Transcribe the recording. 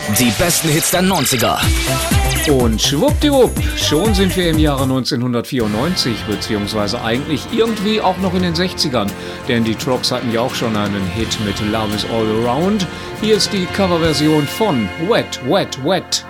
Die besten Hits der 90er. Und schwuppdiwupp, schon sind wir im Jahre 1994, beziehungsweise eigentlich irgendwie auch noch in den 60ern. Denn die Tropes hatten ja auch schon einen Hit mit Love is All Around. Hier ist die Coverversion von Wet, Wet, Wet.